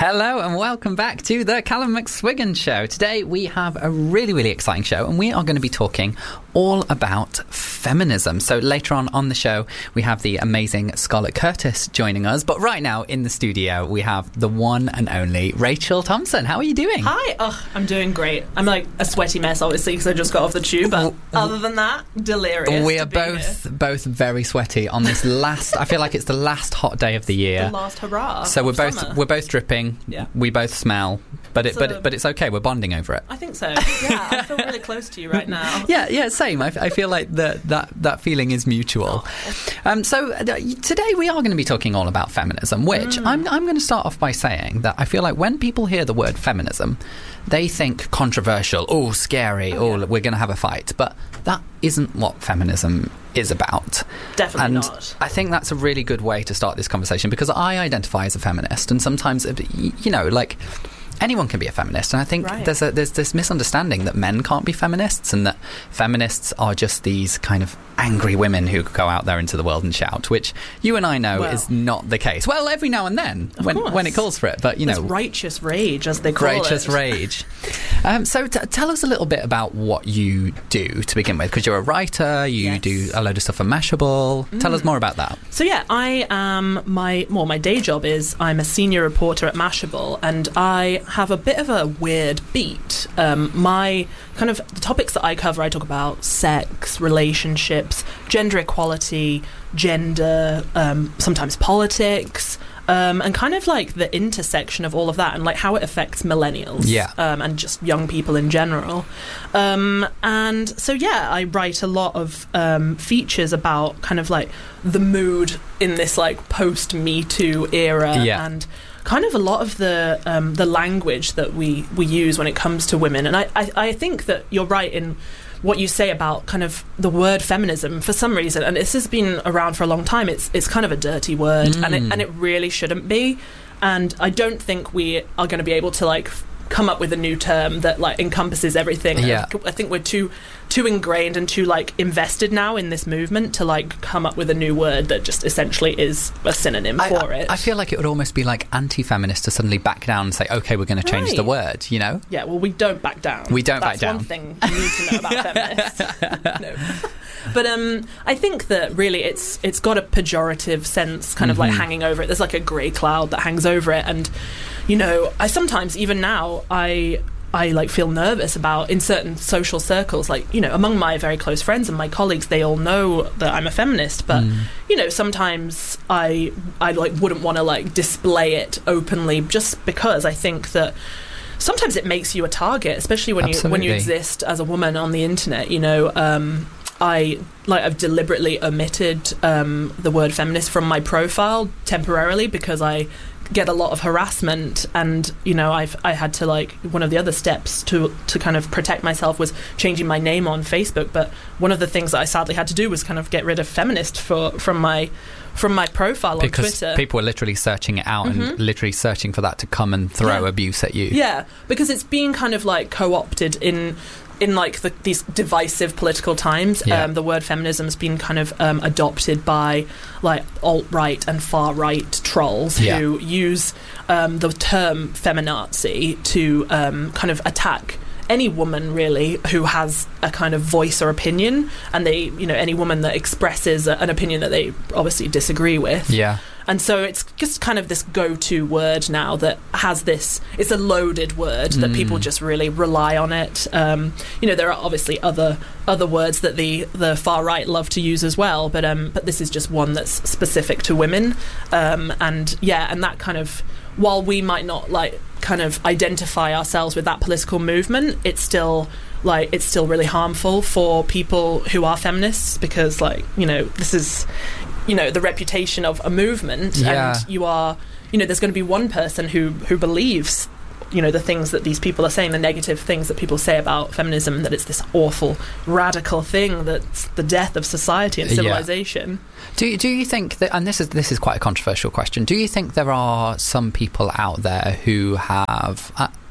Hello and welcome back to the Callum McSwiggan Show. Today we have a really, really exciting show and we are going to be talking all about feminism. So later on the show we have the amazing Scarlett Curtis joining us. But right now in the studio we have the one and only Rachel Thompson. How are you doing? Hi. I'm doing great. I'm like a sweaty mess obviously because I just got off the tube. But other than that, delirious. We are both very sweaty on this last, I feel like it's the last hot day of the year. The last hurrah. So we're both dripping. Yeah. We both smell, but it's okay. We're bonding over it. I think so. Yeah, I feel really close to you right now. Yeah, same. I feel like that feeling is mutual. So today we are going to be talking all about feminism, which I'm going to start off by saying that I feel like when people hear the word feminism, they think controversial, scary, we're going to have a fight. But that isn't what feminism is about. Definitely not. I think that's a really good way to start this conversation because I identify as a feminist, and sometimes, like, anyone can be a feminist, and I think there's this misunderstanding that men can't be feminists and that feminists are just these kind of angry women who go out there into the world and shout, which you and I know is not the case. Well, every now and then when it calls for it, but there's righteous rage, as they call it. Righteous rage. So tell us a little bit about what you do to begin with, because you're a writer, you do a load of stuff for Mashable. Tell us more about that. So I am my day job is I'm a senior reporter at Mashable, and I have a bit of a weird beat. My kind of the topics that I cover, I talk about sex, relationships, gender equality, gender, sometimes politics, and kind of like the intersection of all of that and like how it affects millennials and just young people in general. And so I write a lot of features about kind of like the mood in this like post Me Too era and kind of a lot of the language that we use when it comes to women. And I think that you're right in what you say about kind of the word feminism for some reason, and this has been around for a long time, it's kind of a dirty word and it really shouldn't be. And I don't think we are going to be able to like come up with a new term that like encompasses everything. I think we're too ingrained and too like invested now in this movement to like come up with a new word that just essentially is a synonym for it. I feel like it would almost be like anti-feminist to suddenly back down and say, okay, we're going to change the word, you know? Yeah, well, we don't back down. That's one thing you need to know about feminists. No. But I think that really it's got a pejorative sense kind of like hanging over it. There's like a grey cloud that hangs over it, and I sometimes, even now, I like feel nervous about in certain social circles, like among my very close friends and my colleagues, they all know that I'm a feminist, but sometimes I like wouldn't want to like display it openly, just because I think that sometimes it makes you a target, especially when you exist as a woman on the internet. I've deliberately omitted the word feminist from my profile temporarily because I get a lot of harassment, and I had to like, one of the other steps to kind of protect myself was changing my name on Facebook. But one of the things that I sadly had to do was kind of get rid of feminist from my profile on Twitter. Because people were literally searching it out and literally searching for that to come and throw abuse at you. Yeah, because it's being kind of like co-opted in like these divisive political times. The word feminism has been kind of adopted by like alt-right and far-right trolls who use the term feminazi to kind of attack any woman really who has a kind of voice or opinion, and they any woman that expresses an opinion that they obviously disagree with. And so it's just kind of this go-to word now that has this, it's a loaded word that people just really rely on it. There are obviously other words that the far right love to use as well, but this is just one that's specific to women. And that kind of, while we might not like kind of identify ourselves with that political movement, it's still really harmful for people who are feminists, because this is the reputation of a movement, and you are there's going to be one person who believes the things that these people are saying, the negative things that people say about feminism, that it's this awful radical thing that's the death of society and civilization. Do you think that, and this is quite a controversial question, do you think there are some people out there who have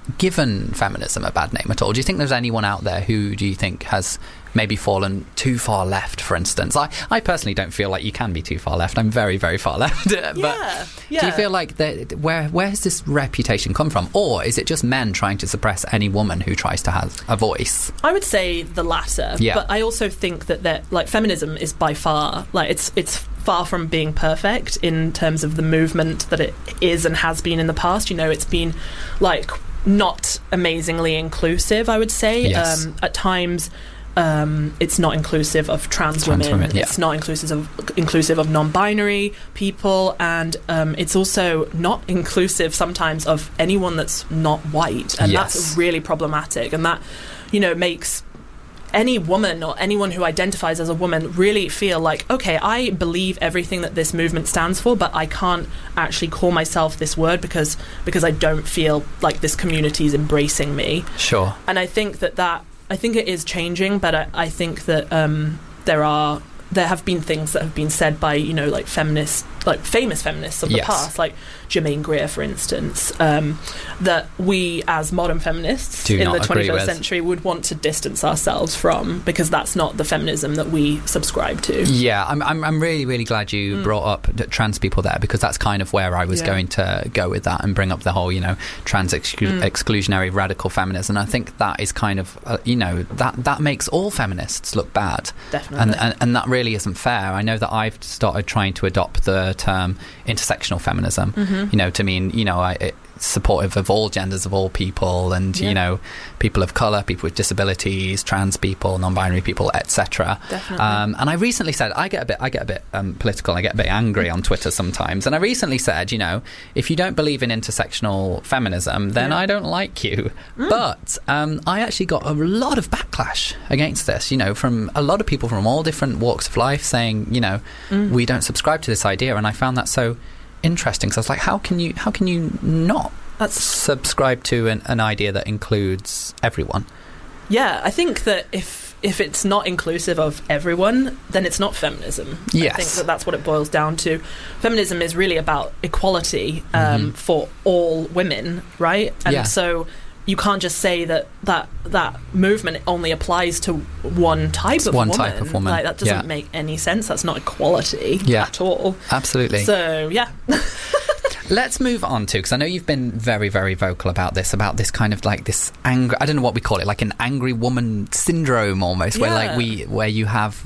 given feminism a bad name at all? Do you think there's anyone out there who do you think has maybe fallen too far left, for instance? I personally don't feel like you can be too far left. I'm very, very far left. But do you feel like where has this reputation come from? Or is it just men trying to suppress any woman who tries to have a voice? I would say the latter. Yeah. But I also think that like feminism is by far, like it's far from being perfect in terms of the movement that it is and has been in the past. You know, it's been like not amazingly inclusive, I would say. Yes. At times, it's not inclusive of trans women. Yeah. It's not inclusive of non-binary people, and it's also not inclusive sometimes of anyone that's not white, and that's really problematic. And that, you know, makes any woman or anyone who identifies as a woman really feel like, okay, I believe everything that this movement stands for, but I can't actually call myself this word because I don't feel like this community is embracing me. Sure. And I think I think it is changing, but I think that there have been things that have been said by, you know, like feminists, like famous feminists of the past, like Germaine Greer, for instance, that we as modern feminists in the 21st century would want to distance ourselves from, because that's not the feminism that we subscribe to. Yeah, I'm really, really glad you brought up trans people there, because that's kind of where I was going to go with that and bring up the whole, you know, trans exclusionary radical feminism. And I think that is kind of, you know, that makes all feminists look bad. Definitely. And that really isn't fair. I know that I've started trying to adopt the term intersectional feminism, you know, to mean, you know, supportive of all genders, of all people, and you know, people of colour, people with disabilities, trans people, non-binary people, etc. And I recently said, I get a bit political, I get a bit angry on Twitter sometimes, and I recently said, you know, if you don't believe in intersectional feminism, then I don't like you. But I actually got a lot of backlash against this, you know, from a lot of people from all different walks of life saying, you know, we don't subscribe to this idea. And I found that so interesting. So I was like, how can you not subscribe to an idea that includes everyone? Yeah, I think that if it's not inclusive of everyone, then it's not feminism. Yes. I think that's what it boils down to. Feminism is really about equality for all women, right? And so you can't just say that movement only applies to one type of woman. Like, that doesn't make any sense. That's not equality at all. Absolutely. So, yeah. Let's move on to, because I know you've been very, very vocal about this kind of like this angry, I don't know what we call it, like an angry woman syndrome almost, where you have...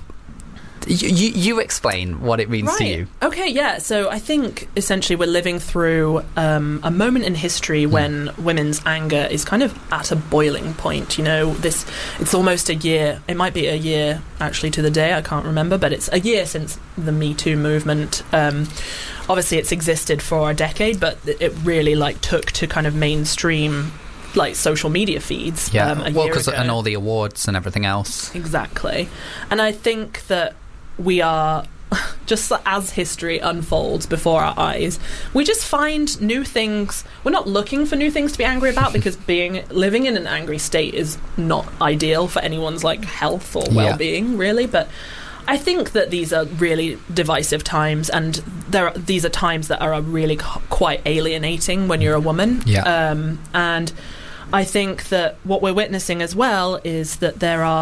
You explain what it means to you. Okay, yeah. So I think essentially we're living through a moment in history when women's anger is kind of at a boiling point. You know, it's almost a year. It might be a year actually to the day. I can't remember, but it's a year since the Me Too movement. Obviously, it's existed for a decade, but it really took to kind of mainstream social media feeds. Yeah, and all the awards and everything else. Exactly, and I think that we are, just as history unfolds before our eyes, we just find new things. We're not looking for new things to be angry about, because living in an angry state is not ideal for anyone's health or well-being, really. But I think that these are really divisive times, and these are times that are really quite alienating when you're a woman. Yeah. And I think that what we're witnessing as well is that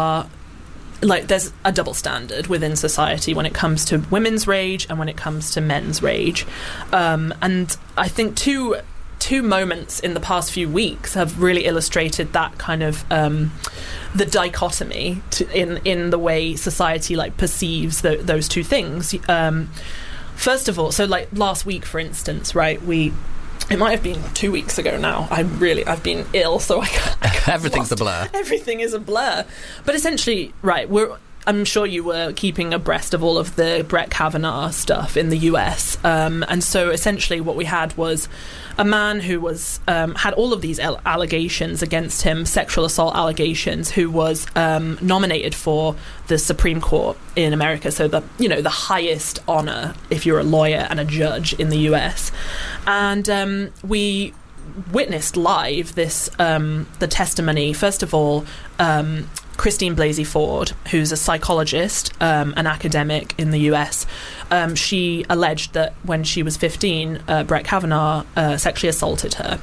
there's a double standard within society when it comes to women's rage and when it comes to men's rage. And I think two moments in the past few weeks have really illustrated that kind of the dichotomy in the way society perceives those two things. First of all, so last week, for instance, right, it might have been 2 weeks ago now. I've been ill, so I can't Everything's a blur. Everything is a blur. But essentially, right, I'm sure you were keeping abreast of all of the Brett Kavanaugh stuff in the US. And so essentially what we had was a man who was had all of these allegations against him, sexual assault allegations, who was nominated for the Supreme Court in America, so the highest honor if you're a lawyer and a judge in the US. And we witnessed live this the testimony, first of all, Christine Blasey Ford, who's a psychologist, an academic in the US. She alleged that when she was 15, Brett Kavanaugh sexually assaulted her.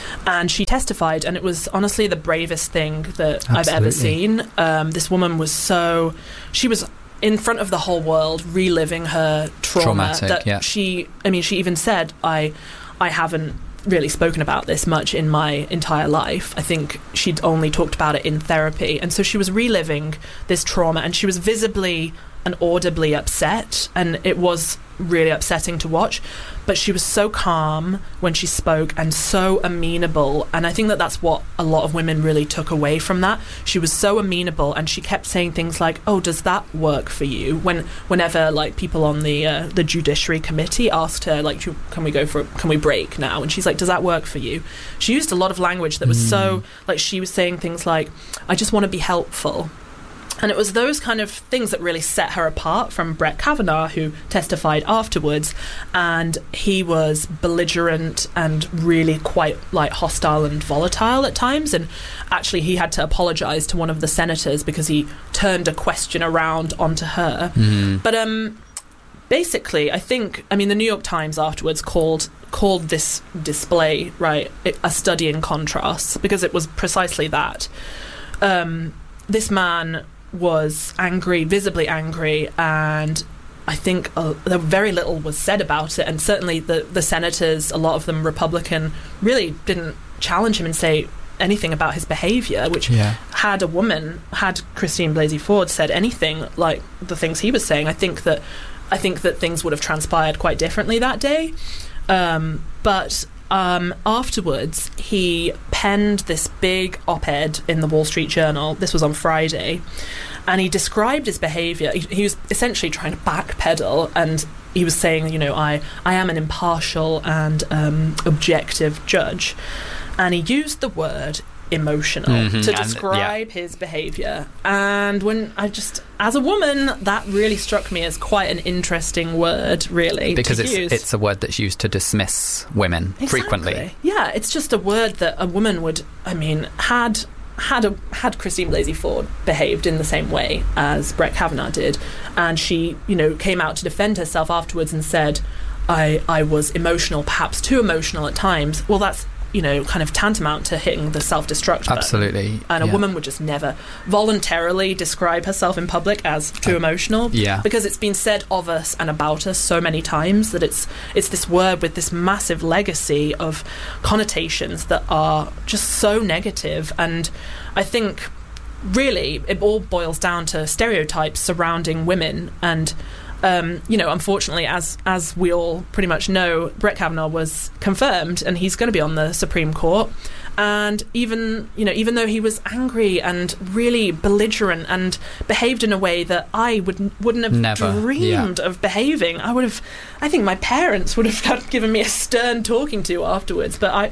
And she testified, and it was honestly the bravest thing that Absolutely. I've ever seen. This woman was she was in front of the whole world reliving her trauma. Traumatic, she even said, I haven't really spoken about this much in my entire life. I think she'd only talked about it in therapy. And so she was reliving this trauma, and she was visibly and audibly upset, and it was really upsetting to watch. But she was so calm when she spoke and so amenable, and I think that that's what a lot of women really took away from that. She was so amenable, and she kept saying things like, "Oh, does that work for you?" Whenever like people on the Judiciary Committee asked her, like, can we break now? And she's like, "Does that work for you?" She used a lot of language that was so, like, she was saying things like, "I just want to be helpful." And it was those kind of things that really set her apart from Brett Kavanaugh, who testified afterwards, and he was belligerent and really quite like hostile and volatile at times. And actually he had to apologise to one of the senators because he turned a question around onto her. But basically, the New York Times afterwards called this display, right, a study in contrast, because it was precisely that. This man was angry, visibly angry, and I think very little was said about it. And certainly the senators, a lot of them Republican, really didn't challenge him and say anything about his behaviour, which had Christine Blasey Ford said anything like the things he was saying, I think that things would have transpired quite differently that day. But afterwards, he penned this big op-ed in the Wall Street Journal. This was on Friday, and he described his behaviour. He was essentially trying to backpedal, and he was saying, I am an impartial and objective judge. And he used the word emotional to describe his behaviour. And as a woman, that really struck me as quite an interesting word, really, because to use. It's a word that's used to dismiss women frequently. Yeah, it's just a word that a woman would, had Christine Blasey Ford behaved in the same way as Brett Kavanaugh did, and she, came out to defend herself afterwards and said, I was emotional, perhaps too emotional at times. Well, that's kind of tantamount to hitting the self-destruct button. Absolutely. And a woman would just never voluntarily describe herself in public as too emotional. Because it's been said of us and about us so many times that it's this word with this massive legacy of connotations that are just so negative. And I think really it all boils down to stereotypes surrounding women. And unfortunately, as we all pretty much know, Brett Kavanaugh was confirmed, and he's going to be on the Supreme Court. And even though he was angry and really belligerent and behaved in a way that I wouldn't have dreamed of behaving, I think my parents would have given me a stern talking to afterwards. But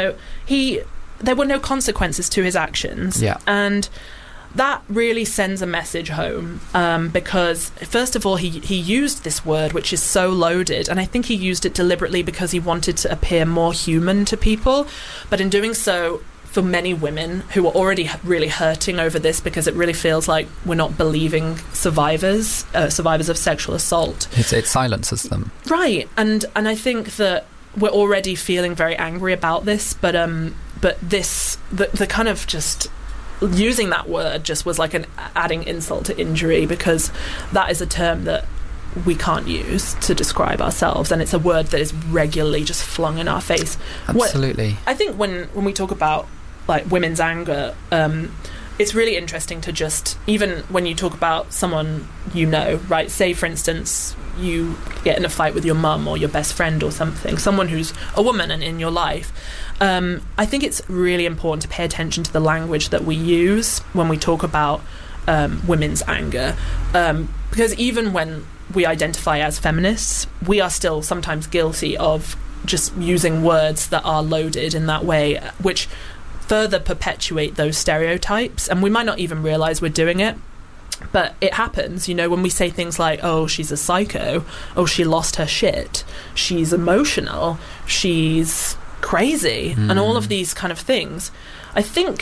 there were no consequences to his actions. And that really sends a message home, because first of all he used this word, which is so loaded, and I think he used it deliberately because he wanted to appear more human to people. But in doing so, for many women who are already really hurting over this, because it really feels like we're not believing survivors of sexual assault, it silences them, right? And I think that we're already feeling very angry about this, but this the kind of just using that word just was like an adding insult to injury, because that is a term that we can't use to describe ourselves, and it's a word that is regularly just flung in our face. Absolutely. I think when we talk about like women's anger, it's really interesting to just, even when you talk about someone right, say for instance you get in a fight with your mum or your best friend or something, someone who's a woman and in your life, I think it's really important to pay attention to the language that we use when we talk about women's anger, because even when we identify as feminists, we are still sometimes guilty of just using words that are loaded in that way, which further perpetuate those stereotypes, and we might not even realise we're doing it. But it happens, when we say things like, oh, she's a psycho, oh, she lost her shit, she's emotional, she's crazy, and all of these kind of things. I think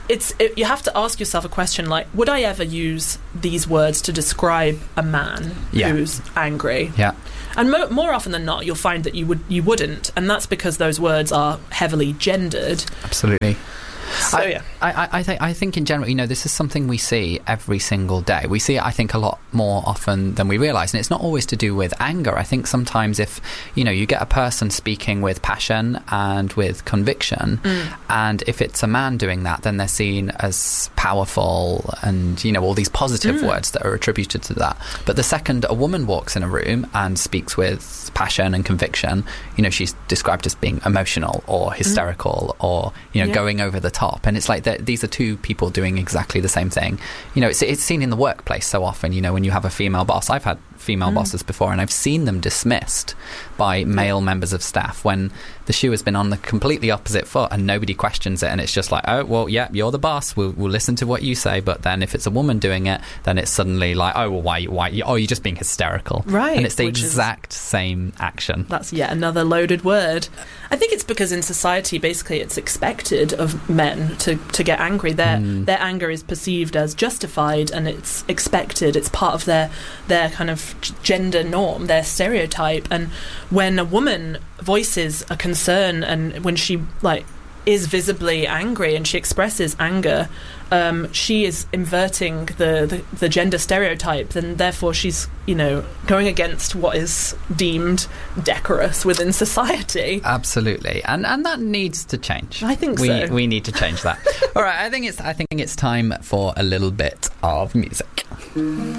you have to ask yourself a question like, would I ever use these words to describe a man who's angry? Yeah. And more often than not, you'll find that you wouldn't, and that's because those words are heavily gendered. Absolutely. So, I think in general, this is something we see every single day. We see it, I think, a lot more often than we realise. And it's not always to do with anger. I think sometimes if, you get a person speaking with passion and with conviction, and if it's a man doing that, then they're seen as powerful and, all these positive words that are attributed to that. But the second a woman walks in a room and speaks with passion and conviction, she's described as being emotional or hysterical or, going over the top. And it's like these are two people doing exactly the same thing. It's seen in the workplace so often, when you have a female boss. I've had female bosses before, and I've seen them dismissed by male members of staff when the shoe has been on the completely opposite foot and nobody questions it, and it's just like, oh, well, yeah, you're the boss, we'll listen to what you say. But then if it's a woman doing it, then it's suddenly like, oh, well, why you're just being hysterical. Right. And it's the exact same action. That's yet another loaded word. I think it's because in society, basically, it's expected of men to get angry. Their anger is perceived as justified, and it's expected. It's part of their kind of gender norm, their stereotype. And when a woman voices a concern, and when she is visibly angry and she expresses anger, she is inverting the gender stereotype, and therefore she's going against what is deemed decorous within society. Absolutely, and that needs to change. I think so. We need to change that. All right, I think it's time for a little bit of music.